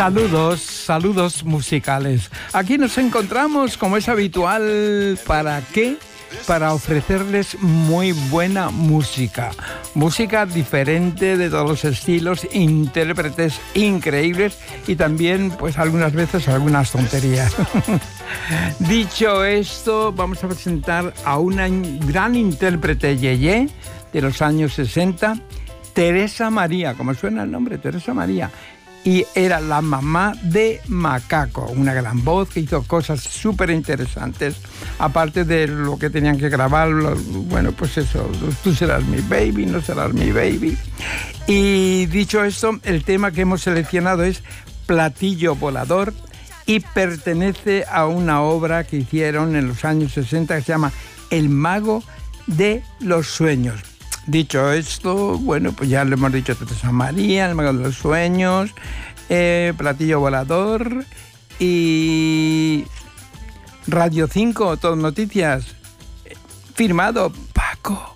Saludos musicales. Aquí nos encontramos, como es habitual, ¿para qué? Para ofrecerles muy buena música. Música diferente de todos los estilos, intérpretes increíbles y también, pues algunas veces, algunas tonterías. Dicho esto, vamos a presentar a una gran intérprete yeye de los años 60, Teresa María, como suena el nombre, Teresa María. Y era la mamá de Macaco, una gran voz que hizo cosas súper interesantes, aparte de lo que tenían que grabar, bueno, pues eso, tú serás mi baby, no serás mi baby. Y dicho esto, el tema que hemos seleccionado es Platillo Volador y pertenece a una obra que hicieron en los años 60 que se llama El Mago de los Sueños. Dicho esto, bueno, pues ya lo hemos dicho, Teresa María, El Mago de los Sueños, Platillo Volador y Radio 5, Todo Noticias, firmado Paco.